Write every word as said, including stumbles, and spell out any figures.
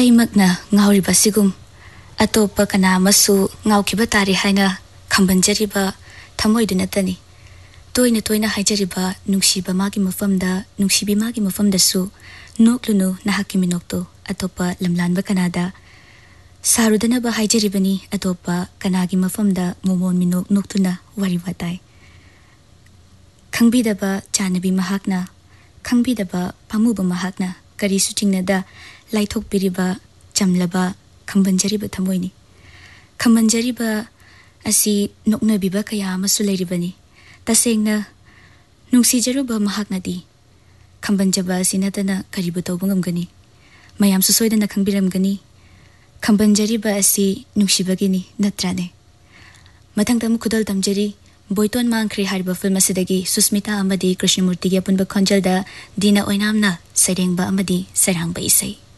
ꯑꯩꯃꯛꯅ ꯉꯥꯎꯔꯤꯕꯁꯤꯒꯨꯝ ꯑꯇꯣꯞꯄ ꯀꯅꯥ ꯑꯃꯁꯨ ꯉꯥꯎꯈꯤꯕ ꯇꯥꯔꯦ ꯍꯥꯏꯅ ꯈꯝꯕꯟꯖꯔꯤꯕ ꯊꯃꯣꯏꯗꯨ ꯅꯠꯇꯅꯤ ꯇꯣꯏꯅ ꯇꯣꯏꯅ ꯍꯥꯏꯖꯔꯤꯕ ꯅꯨꯡꯁꯤꯕ ꯃꯥꯒꯤ ꯃꯐꯝꯗ ꯅꯨꯡꯁꯤꯕꯤ ꯃꯥꯒꯤ ꯃꯐꯝꯗꯁꯨ ꯅꯣꯛꯂꯨꯅꯨ ꯅꯍꯥꯛꯀꯤ ꯃꯤꯅꯣꯛꯇꯣ ꯑꯇꯣꯞꯄ ꯂꯝꯂꯥꯟꯕ ꯀꯅꯥꯗ ꯁꯥꯔꯨꯗꯅꯕ ꯍꯥꯏꯖꯔꯤꯕꯅꯤ ꯑꯇꯣꯞꯄ ꯀꯅꯥꯒꯤ ꯃꯐꯝꯗ ꯃꯣꯃꯣꯟ ꯃꯤꯅꯣꯛ ꯅꯣꯛꯇꯨꯅ ꯋꯥꯔꯤ ꯋꯥꯇꯥꯏ ꯈꯪꯕꯤꯗꯕ ꯆꯥꯅꯕꯤ ꯃꯍꯥꯛꯅ ꯈꯪꯕꯤꯗꯕ ꯄꯥꯃꯨꯕ ꯃꯍꯥꯛꯅ ꯀꯔꯤꯁꯨ ꯆꯤꯡꯅꯗ ꯂꯥꯏꯊꯣꯛꯄꯤꯔꯤꯕ ꯆꯝꯂꯕ ꯈꯝꯕꯟꯖꯔꯤꯕ ꯊꯃꯣꯏꯅꯤ ꯈꯝꯕꯟꯖꯔꯤꯕ ꯑꯁꯤ ꯅꯣꯛꯅꯕꯤꯕ ꯀꯌꯥ ꯑꯃꯁꯨ ꯂꯩꯔꯤꯕꯅꯤ तसेंगना नुंसीजरुबा महाकनादी खंबंजबा असि नतना करिबु तौबा ngamgani mayamsu soidana khangbiramgani खंबंजरिबा असि नुंसीबगिनी नत्राने मथंगदा मुखुदल तमजरी बोयतोन मांखरे हारिबा फिल्म असिदगी सुस्मिता अमदी कृष्णमूर्ति गे पुनबा खंजलदा दीना ओइनामना सैरेंगबा अमदी सैरांगबा इसै